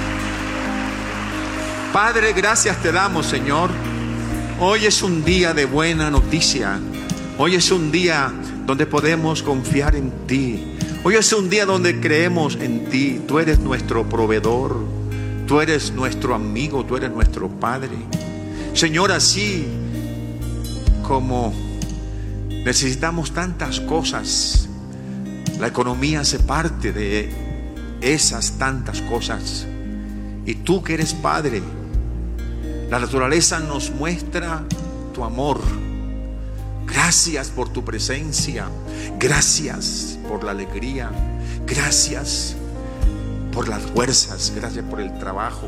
Padre, gracias te damos, Señor. Hoy es un día de buena noticia. Hoy es un día donde podemos confiar en ti. Hoy es un día donde creemos en ti. Tú eres nuestro proveedor. Tú eres nuestro amigo. Tú eres nuestro Padre. Señor, así como necesitamos tantas cosas, la economía hace parte de esas tantas cosas. Y tú que eres Padre, la naturaleza nos muestra tu amor. Gracias por tu presencia. Gracias por la alegría. Gracias por las fuerzas. Gracias por el trabajo.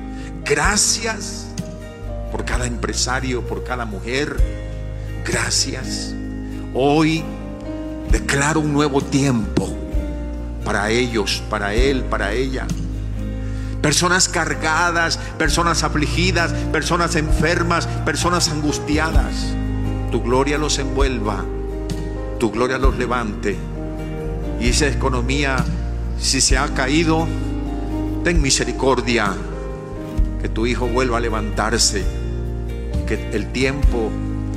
Gracias por cada empresario, por cada mujer. Gracias. Hoy declaro un nuevo tiempo para ellos, para él, para ella. Personas cargadas, personas afligidas, personas enfermas, personas angustiadas. Tu gloria los envuelva, tu gloria los levante. Y esa economía, si se ha caído, ten misericordia, que tu hijo vuelva a levantarse, que el tiempo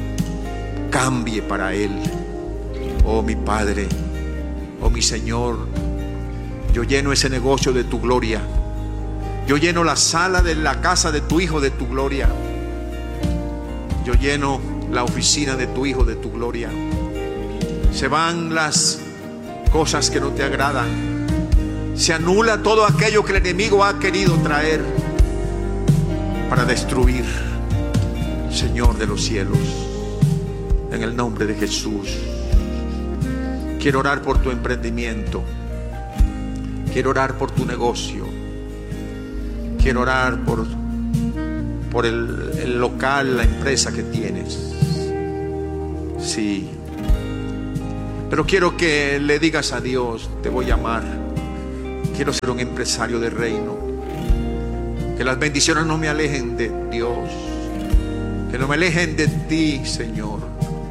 cambie para él. Oh mi Padre, oh mi Señor, yo lleno ese negocio de tu gloria. Yo lleno la sala de la casa de tu hijo de tu gloria. Yo lleno la oficina de tu hijo de tu gloria. Se van las cosas que no te agradan. Se anula todo aquello que el enemigo ha querido traer para destruir. Señor de los cielos, en el nombre de Jesús, quiero orar por tu emprendimiento. Quiero orar por tu negocio. Quiero orar por, por el, el local, la empresa que tienes. Sí. Pero quiero que le digas a Dios: te voy a amar, quiero ser un empresario de reino. Que las bendiciones no me alejen de Dios, que no me alejen de ti, Señor.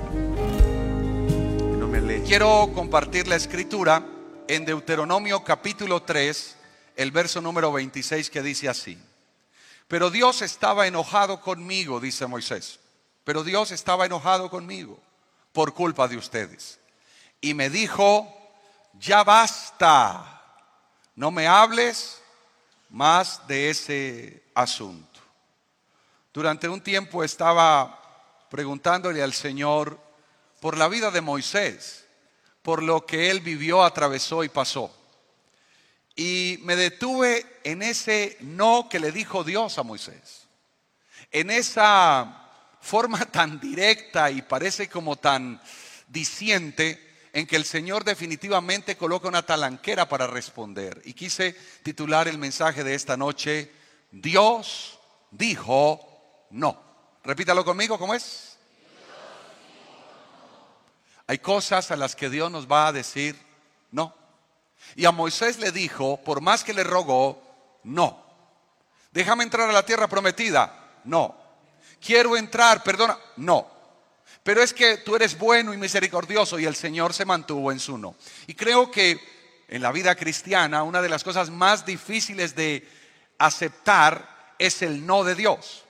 Que no me alejen. Quiero compartir la escritura en Deuteronomio capítulo tres, el verso número veintiséis, que dice así: pero Dios estaba enojado conmigo, dice Moisés. Pero Dios estaba enojado conmigo por culpa de ustedes. Y me dijo: ya basta, no me hables más de ese asunto. Durante un tiempo estaba preguntándole al Señor por la vida de Moisés, por lo que él vivió, atravesó y pasó. Y me detuve en ese no que le dijo Dios a Moisés, en esa forma tan directa y parece como tan diciente, en que el Señor definitivamente coloca una talanquera para responder. Y quise titular el mensaje de esta noche: Dios dijo no. Repítalo conmigo, ¿cómo es? Hay cosas a las que Dios nos va a decir no. Y a Moisés le dijo, por más que le rogó, no. Déjame entrar a la tierra prometida, no. Quiero entrar, perdona, no. Pero es que tú eres bueno y misericordioso, y el Señor se mantuvo en su no. Y creo que en la vida cristiana una de las cosas más difíciles de aceptar es el no de Dios.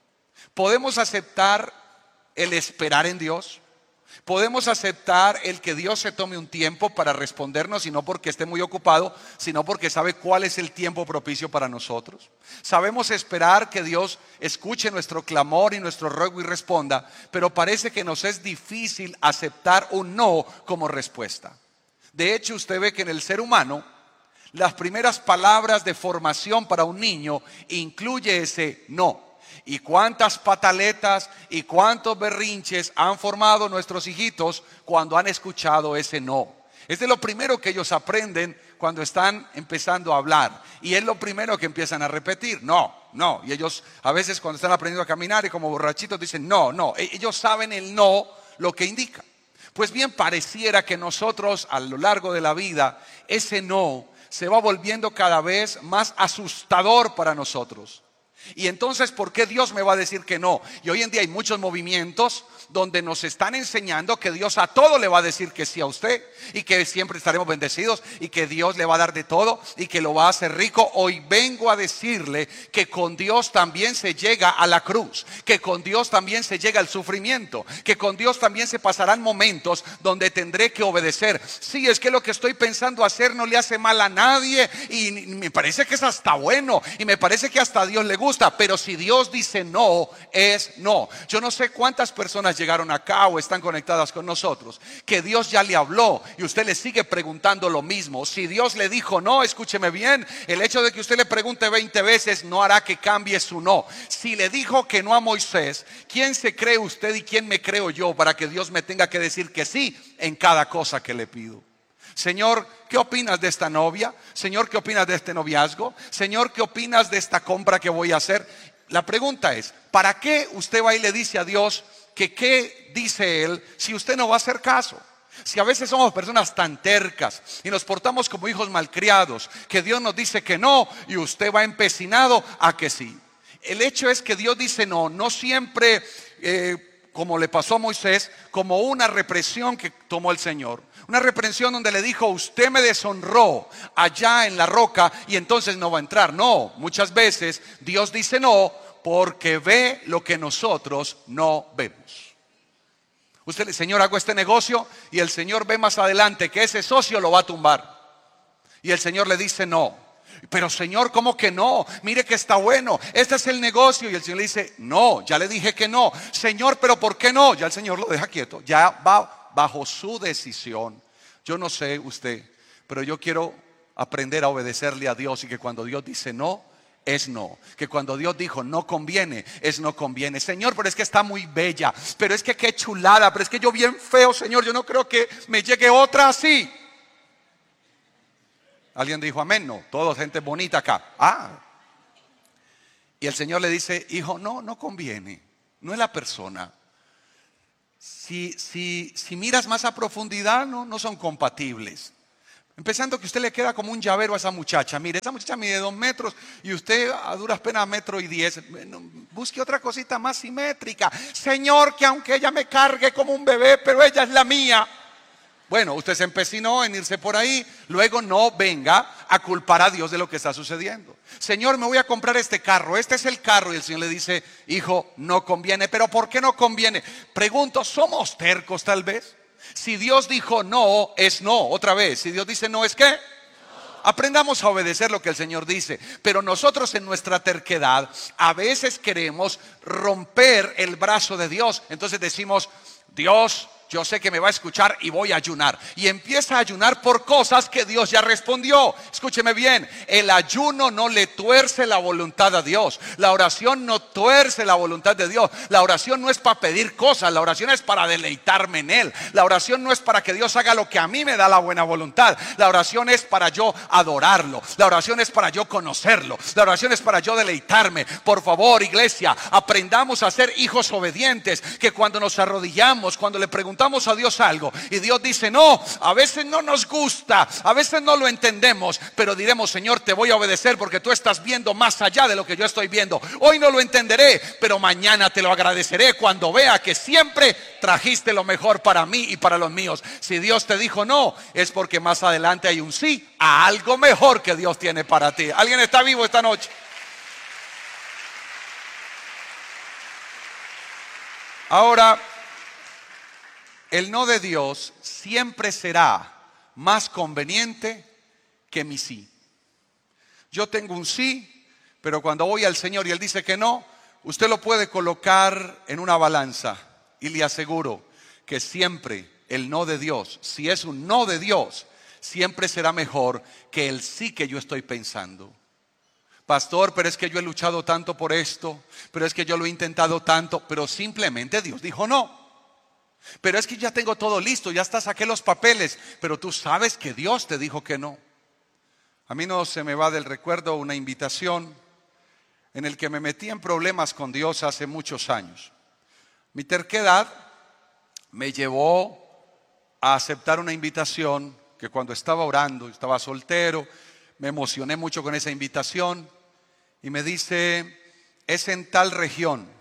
Podemos aceptar el esperar en Dios. Podemos aceptar el que Dios se tome un tiempo para respondernos, y no porque esté muy ocupado, sino porque sabe cuál es el tiempo propicio para nosotros. Sabemos esperar que Dios escuche nuestro clamor y nuestro ruego y responda, pero parece que nos es difícil aceptar un no como respuesta. De hecho, usted ve que en el ser humano, las primeras palabras de formación para un niño incluye ese no. Y cuántas pataletas y cuántos berrinches han formado nuestros hijitos cuando han escuchado ese no. Es de lo primero que ellos aprenden cuando están empezando a hablar. Y es lo primero que empiezan a repetir: no, no. Y ellos a veces cuando están aprendiendo a caminar y como borrachitos dicen no, no. Ellos saben el no, lo que indica. Pues bien, pareciera que nosotros a lo largo de la vida, ese no se va volviendo cada vez más asustador para nosotros. Y entonces, ¿por qué Dios me va a decir que no? Y hoy en día hay muchos movimientos donde nos están enseñando que Dios a todo le va a decir que sí a usted, y que siempre estaremos bendecidos, y que Dios le va a dar de todo, y que lo va a hacer rico. Hoy vengo a decirle que con Dios también se llega a la cruz, que con Dios también se llega al sufrimiento, que con Dios también se pasarán momentos donde tendré que obedecer. Sí, es que lo que estoy pensando hacer no le hace mal a nadie, y me parece que es hasta bueno, y me parece que hasta a Dios le gusta. Pero si Dios dice no, es no. Yo no sé cuántas personas llegaron acá o están conectadas con nosotros que Dios ya le habló y usted le sigue preguntando lo mismo. Si Dios le dijo no, escúcheme bien, el hecho de que usted le pregunte veinte veces no hará que cambie su no. Si le dijo que no a Moisés, ¿quién se cree usted y quién me creo yo para que Dios me tenga que decir que sí en cada cosa que le pido? Señor, ¿qué opinas de esta novia? Señor, ¿qué opinas de este noviazgo? Señor, ¿qué opinas de esta compra que voy a hacer? La pregunta es, ¿para qué usted va y le dice a Dios que qué dice Él si usted no va a hacer caso? Si a veces somos personas tan tercas y nos portamos como hijos malcriados, que Dios nos dice que no y usted va empecinado a que sí. El hecho es que Dios dice no, no siempre eh, como le pasó a Moisés, como una represión que tomó el Señor. Una reprensión donde le dijo: usted me deshonró allá en la roca y entonces no va a entrar. No, muchas veces Dios dice no porque ve lo que nosotros no vemos. Usted le dice: Señor, hago este negocio, y el Señor ve más adelante que ese socio lo va a tumbar. Y el Señor le dice no. Pero Señor, ¿cómo que no? Mire que está bueno, este es el negocio. Y el Señor le dice: no, ya le dije que no. Señor, pero ¿por qué no? Ya el Señor lo deja quieto, ya va bajo su decisión. Yo no sé usted, pero yo quiero aprender a obedecerle a Dios, y que cuando Dios dice no, es no. Que cuando Dios dijo no conviene, es no conviene. Señor, pero es que está muy bella, pero es que qué chulada, pero es que yo bien feo, Señor, yo no creo que me llegue otra así. Alguien dijo amén. No, todos gente bonita acá. Ah. Y el Señor le dice: hijo, no, no conviene, no es la persona. si, si, si miras más a profundidad, no, no son compatibles. Empezando que usted le queda como un llavero a esa muchacha. Mire, esa muchacha mide dos metros y usted a duras penas metro y diez. Busque otra cosita más simétrica. Señor, que aunque ella me cargue como un bebé, pero ella es la mía. Bueno, usted se empecinó en irse por ahí. Luego no venga a culpar a Dios de lo que está sucediendo. Señor, me voy a comprar este carro. Este es el carro. Y el Señor le dice, hijo, no conviene. ¿Pero por qué no conviene? Pregunto, ¿somos tercos tal vez? Si Dios dijo no, es no. Otra vez, si Dios dice no, ¿es qué? Aprendamos a obedecer lo que el Señor dice. Pero nosotros en nuestra terquedad a veces queremos romper el brazo de Dios. Entonces decimos, Dios, yo sé que me va a escuchar y voy a ayunar. Y empieza a ayunar por cosas que Dios ya respondió. Escúcheme bien, el ayuno no le tuerce la voluntad a Dios. La oración no tuerce la voluntad de Dios. La oración no es para pedir cosas, la oración es para deleitarme en Él. La oración no es para que Dios haga lo que a mí me da la buena voluntad. La oración es para yo adorarlo. La oración es para yo conocerlo. La oración es para yo deleitarme. Por favor, iglesia, aprendamos a ser hijos obedientes, que cuando nos arrodillamos, cuando le preguntamos a Dios algo y Dios dice no, a veces no nos gusta, a veces no lo entendemos, pero diremos, Señor, te voy a obedecer porque tú estás viendo más allá de lo que yo estoy viendo. Hoy no lo entenderé, pero mañana te lo agradeceré cuando vea que siempre trajiste lo mejor para mí y para los míos. Si Dios te dijo no, es porque más adelante hay un sí a algo mejor que Dios tiene para ti. ¿Alguien está vivo esta noche? Ahora, el no de Dios siempre será más conveniente que mi sí. Yo tengo un sí, pero cuando voy al Señor y Él dice que no, usted lo puede colocar en una balanza y le aseguro que siempre el no de Dios, si es un no de Dios, siempre será mejor que el sí que yo estoy pensando. Pastor, pero es que yo he luchado tanto por esto, pero es que yo lo he intentado tanto, pero simplemente Dios dijo no. Pero es que ya tengo todo listo, ya hasta saqué los papeles, pero tú sabes que Dios te dijo que no. A mí no se me va del recuerdo una invitación en el que me metí en problemas con Dios hace muchos años. Mi terquedad me llevó a aceptar una invitación que cuando estaba orando, estaba soltero, me emocioné mucho con esa invitación y me dice, es en tal región.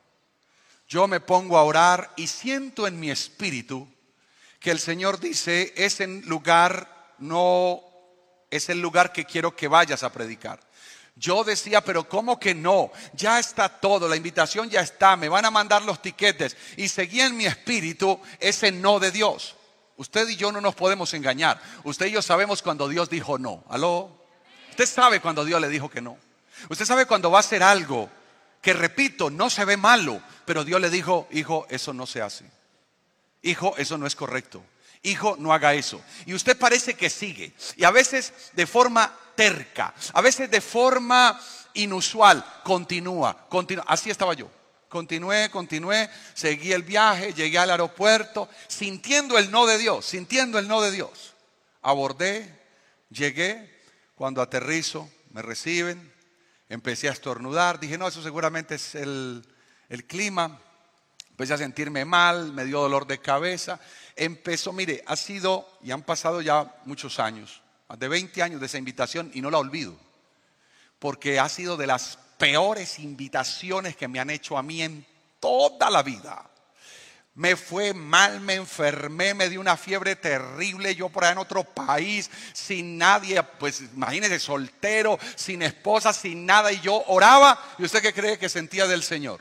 Yo me pongo a orar y siento en mi espíritu que el Señor dice, es el lugar, no es el lugar que quiero que vayas a predicar. Yo decía, pero ¿cómo que no? Ya está todo, la invitación ya está, me van a mandar los tiquetes. Y seguía en mi espíritu ese no de Dios. Usted y yo no nos podemos engañar. Usted y yo sabemos cuando Dios dijo no. ¿Aló? Usted sabe cuando Dios le dijo que no. Usted sabe cuando va a hacer algo que, repito, no se ve malo, pero Dios le dijo, hijo, eso no se hace. Hijo, eso no es correcto. Hijo, no haga eso. Y usted parece que sigue. Y a veces de forma terca, a veces de forma inusual, continúa, continúa. Así estaba yo. Continué, continué, seguí el viaje, llegué al aeropuerto, sintiendo el no de Dios, sintiendo el no de Dios. Abordé, llegué, cuando aterrizo, me reciben, empecé a estornudar, dije, no, eso seguramente es el, el clima. Empecé a sentirme mal, me dio dolor de cabeza. Empezó, mire, ha sido, y han pasado ya muchos años, más de veinte años de esa invitación y no la olvido. Porque ha sido de las peores invitaciones que me han hecho a mí en toda la vida. Me fue mal, me enfermé, me dio una fiebre terrible, yo por allá en otro país, sin nadie, pues imagínese, soltero, sin esposa, sin nada, y yo oraba, ¿y usted qué cree que sentía del Señor?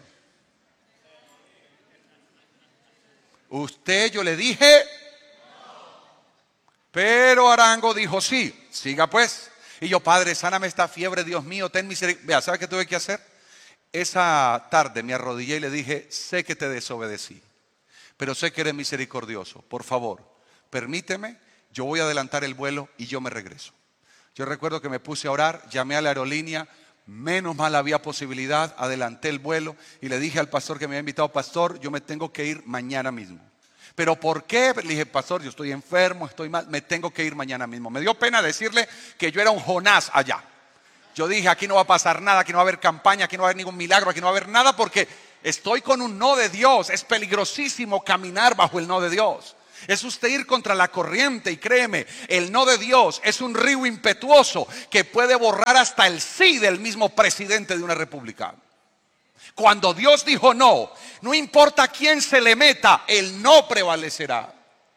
Usted, yo le dije, pero Arango dijo sí, siga pues. Y yo, Padre, sáname esta fiebre, Dios mío, ten misericordia. Vea, ¿sabe qué tuve que hacer? Esa tarde me arrodillé y le dije, sé que te desobedecí, pero sé que eres misericordioso. Por favor, permíteme, yo voy a adelantar el vuelo y yo me regreso. Yo recuerdo que me puse a orar, llamé a la aerolínea, menos mal había posibilidad, adelanté el vuelo y le dije al pastor que me había invitado, pastor, yo me tengo que ir mañana mismo. ¿Pero por qué? Le dije, pastor, yo estoy enfermo, estoy mal, me tengo que ir mañana mismo. Me dio pena decirle que yo era un Jonás allá. Yo dije, aquí no va a pasar nada, aquí no va a haber campaña, aquí no va a haber ningún milagro, aquí no va a haber nada, porque Estoy con un no de Dios. Es peligrosísimo caminar bajo el no de Dios. Es usted ir contra la corriente, y créeme, el no de Dios es un río impetuoso que puede borrar hasta el sí del mismo presidente de una república. Cuando Dios dijo no, no importa quién se le meta, el no prevalecerá.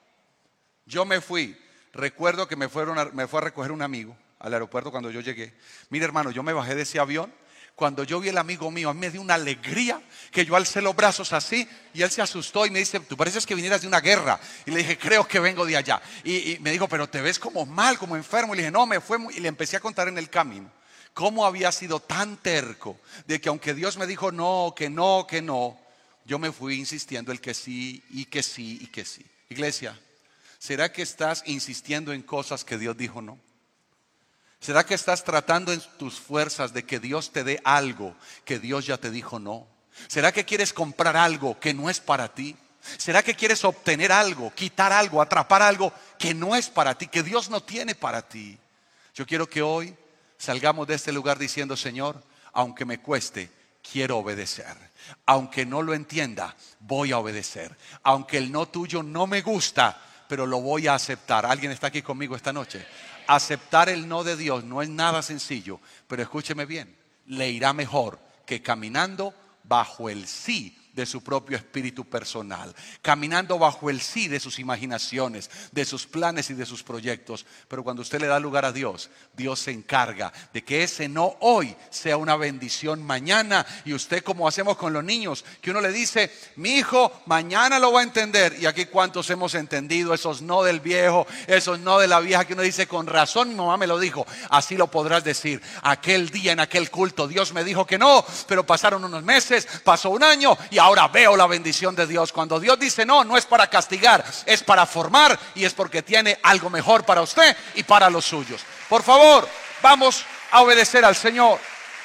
Yo me fui, recuerdo que me, fueron a, me fue a recoger un amigo al aeropuerto cuando yo llegué. Mire, hermano, yo me bajé de ese avión. Cuando yo vi el amigo mío, a mí me dio una alegría que yo alcé los brazos así y él se asustó y me dice, tú pareces que vinieras de una guerra. Y le dije, creo que vengo de allá. Y, y me dijo, pero te ves como mal, como enfermo. Y le dije, no, me fue muy... Y le empecé a contar en el camino cómo había sido tan terco de que aunque Dios me dijo no, que no, que no, yo me fui insistiendo el que sí y que sí y que sí. Iglesia, ¿será que estás insistiendo en cosas que Dios dijo no? ¿Será que estás tratando en tus fuerzas de que Dios te dé algo que Dios ya te dijo no? ¿Será que quieres comprar algo que no es para ti? ¿Será que quieres obtener algo, quitar algo, atrapar algo que no es para ti, que Dios no tiene para ti? Yo quiero que hoy salgamos de este lugar diciendo, Señor, aunque me cueste, quiero obedecer. Aunque no lo entienda, voy a obedecer. Aunque el no tuyo no me gusta, pero lo voy a aceptar. ¿Alguien está aquí conmigo esta noche? Aceptar el no de Dios no es nada sencillo, pero escúcheme bien, le irá mejor que caminando bajo el sí de su propio espíritu personal, caminando bajo el sí de sus imaginaciones, de sus planes y de sus proyectos. Pero cuando usted le da lugar a Dios, Dios se encarga de que ese no hoy sea una bendición mañana. Y usted, como hacemos con los niños, que uno le dice, mi hijo mañana lo va a entender. Y aquí cuántos hemos entendido esos no del viejo, esos no de la vieja, que uno dice, con razón mi mamá me lo dijo. Así lo podrás decir. Aquel día en aquel culto Dios me dijo que no, pero pasaron unos meses, pasó un año y ahora veo la bendición de Dios. Cuando Dios dice no, no es para castigar, es para formar, y es porque tiene algo mejor para usted y para los suyos. Por favor, vamos a obedecer al Señor.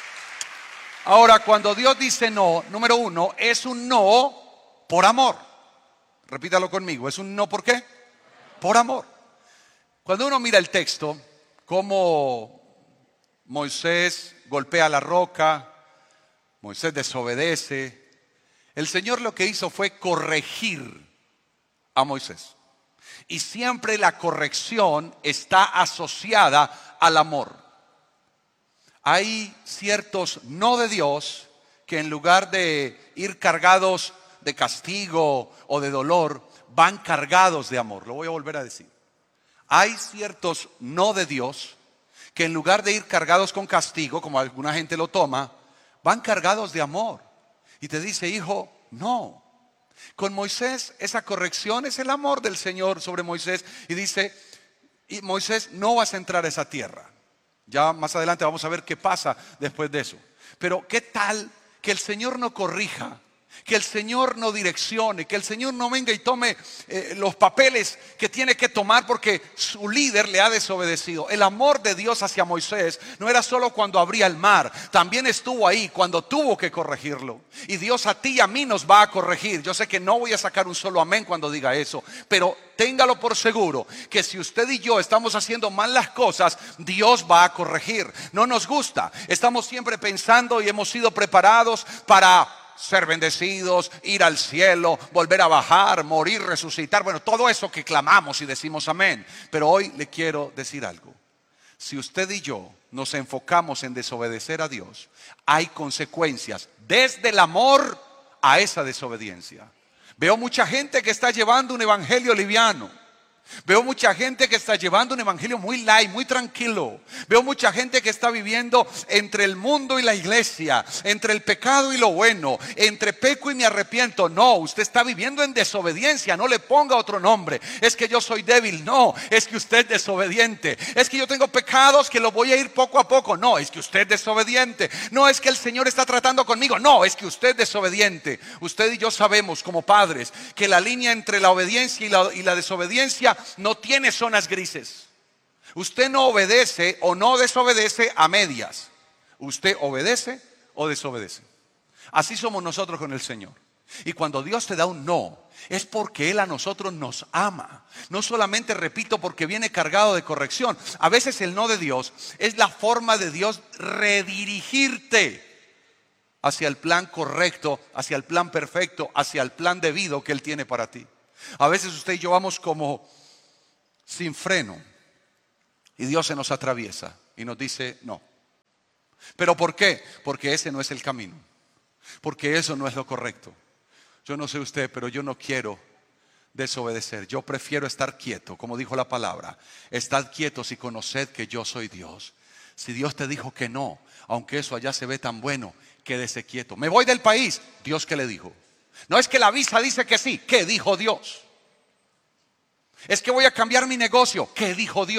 Ahora, cuando Dios dice no, número uno, es un no por amor. Repítalo conmigo, es un no ¿por qué? Por amor. Cuando uno mira el texto, cómo Moisés golpea la roca, Moisés desobedece, el Señor lo que hizo fue corregir a Moisés. Y siempre la corrección está asociada al amor. Hay ciertos no de Dios que en lugar de ir cargados de castigo o de dolor, van cargados de amor. Lo voy a volver a decir. Hay ciertos no de Dios que en lugar de ir cargados con castigo, como alguna gente lo toma, van cargados de amor. Y te dice, hijo, no. Con Moisés esa corrección es el amor del Señor sobre Moisés. Y dice, y Moisés, no vas a entrar a esa tierra. Ya más adelante vamos a ver qué pasa después de eso. Pero ¿qué tal que el Señor no corrija? Que el Señor no direccione, que el Señor no venga y tome eh, los papeles que tiene que tomar porque su líder le ha desobedecido. El amor de Dios hacia Moisés no era solo cuando abría el mar, también estuvo ahí cuando tuvo que corregirlo. Y Dios a ti y a mí nos va a corregir. Yo sé que no voy a sacar un solo amén cuando diga eso, pero téngalo por seguro que si usted y yo estamos haciendo mal las cosas, Dios va a corregir. No nos gusta, estamos siempre pensando y hemos sido preparados para ser bendecidos, ir al cielo, volver a bajar, morir, resucitar. Bueno, todo eso que clamamos y decimos amén. Pero hoy le quiero decir algo. Si usted y yo nos enfocamos en desobedecer a Dios, hay consecuencias desde el amor a esa desobediencia. Veo mucha gente que está llevando un evangelio liviano. Veo mucha gente que está llevando un evangelio muy light, muy tranquilo. Veo mucha gente que está viviendo entre el mundo y la iglesia, entre el pecado y lo bueno, entre peco y me arrepiento. No, usted está viviendo en desobediencia. No le ponga otro nombre. Es que yo soy débil. No, es que usted es desobediente. Es que yo tengo pecados que los voy a ir poco a poco. No, es que usted es desobediente. No, es que el Señor está tratando conmigo. No, es que usted es desobediente. Usted y yo sabemos como padres que la línea entre la obediencia y la, y la desobediencia no tiene zonas grises. Usted no obedece o no desobedece a medias. Usted obedece o desobedece. Así somos nosotros con el Señor. Y cuando Dios te da un no, es porque Él a nosotros nos ama. No solamente, repito, porque viene cargado de corrección. A veces el no de Dios es la forma de Dios redirigirte. hacia el plan correcto, hacia el plan perfecto, hacia el plan debido que Él tiene para ti. A veces usted y yo vamos como sin freno y Dios se nos atraviesa y nos dice no. ¿Pero por qué? Porque ese no es el camino, porque eso no es lo correcto. Yo no sé usted, pero yo no quiero desobedecer. Yo prefiero estar quieto, como dijo la palabra. Estad quietos y conoced que yo soy Dios. Si Dios te dijo que no, aunque eso allá se ve tan bueno, quédese quieto. Me voy del país. ¿Dios qué le dijo? No es que la visa dice que sí. ¿Qué dijo Dios? Es que voy a cambiar mi negocio. ¿Qué dijo Dios?